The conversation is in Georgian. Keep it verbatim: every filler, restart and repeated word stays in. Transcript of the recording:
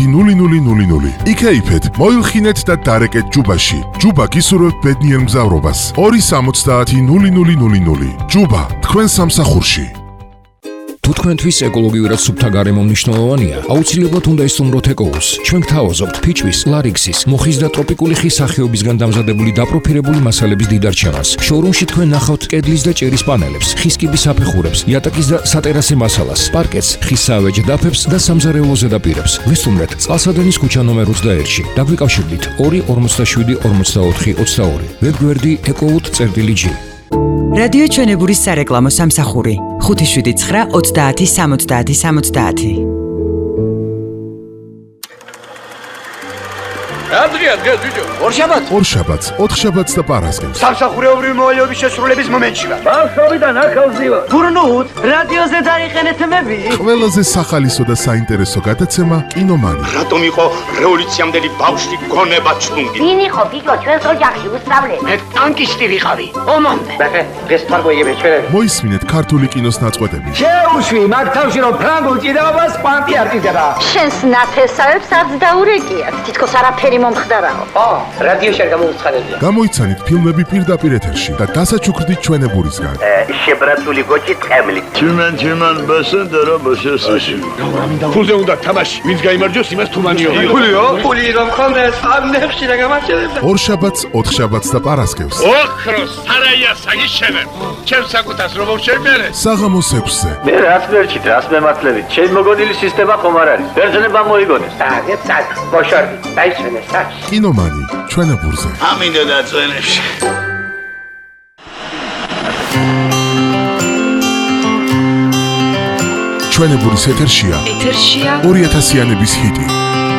ნული ნული ნული ნული. იქეიფეთ, მოილხინეთ და დარეკეთ ჯუბაში. ჯუბა გისურვებთ ბედნიერ მგზავრობას. ორი სამოცდაათი ნული ნული ნული ნული. ჯუბა, თქვენ სამსახურში. თუ თქვენთვის ეკოლოგიურად სუფთა გარემო მნიშვნელოვანია, აუცილებლად უნდა ისწავლოთ ეკოუს. ჩვენ გთავაზობთ ფიჩვის, ლარიქსის, მოხის და ტროპიკული ხის სახეობისგან დამზადებული დაპროფილებული მასალების დიდარჩევას. შოურუმში თქვენ ნახავთ კედლის და ჭერის პანელებს, ხის კიბის საფეხურებს, იატაკის და სატერასე მასალას, პარკეტს, ხის საავეჯ დაფებს და სამზარეულო ზედაპირებს. ვესტუმრეთ წყალსადენის ქუჩა ნომერ ოცდაერთში. დაგვიკავშირდით ორი ორმოცდაშვიდი ორმოცდაოთხი ოცდაორი. ვებგვერდი ეკოუთ.წერტილი.ჯი. რადიო ჩვენებურის სარეკლამო სამსახური ხუთი შვიდი ცხრა ოცდაათი სამოცდაათი სამოცდაათი. Andrea, Andrea, ბიჭო. ორშაბათს? ორშაბათს, ოთხშაბათს და პარასკევს. სამსახურეობრივი მოვალეობის შესრულების მომენტში ვარ. ბავშვობიდან ახალზევა. ბურნუთ, რადიოზე დაიხენეთ მები. ყველაზე სახალისო და საინტერესო გადაცემა კინომანი. რატომ იყო რევოლუციამდელი ბავშვი გონება ჩლუნგი? ვინ იყო ბიჭო ჩვენს ოჯახში უსწავლე? მე ტანკისტი ვიყავი. ომამდე. ბახე, დღეს ფარგოიები ჩვენები. მოისმინეთ ქართული კინოს ნაწყვეტები. შეუშვი მაგ თავში რომ ფრანგულ ჭიდაობას კვანტი არ ჭიდდება. შენს ნათესავებს არც დაურეკიათ. თითქოს არაფერი მომხდარაო. ო, რადიოში არ გამოუცხადებია. გამოიცანით ფილმები პირდაპირ ეთერში და დასაჩუქრდით ჩვენებურისგან. შებრატული გოჭი ტყემლი. Tümen tümen basındara başasın. ფულზე უნდა თამაში. ვინც გაიმარჯვოს, იმას თუმანიო. ფულიო? ფული რომ ხონდეს, ამ ნებში რა გამარჯვებდა. ორშაბათს, ოთხშაბათს და პარასკევს. ოქროს სარაია საგიშენებ. ჩემს საკუთას რომ შევმერე. საღამოს ექვსზე. მე რას ვერჩით, რას მემართლებით? ჩემ მოგონილი სისტემა ხომ არ არის. ბერძნება მოიგონეს. აგეთ წად, გოშორდი. დაიშვენე საჩ. კინომანი, ჩვენებურზე. ამინდა დაწვენებში. ჩვენებურის ეთერშია ეთერშია ორი ათასიანების ჰიტი.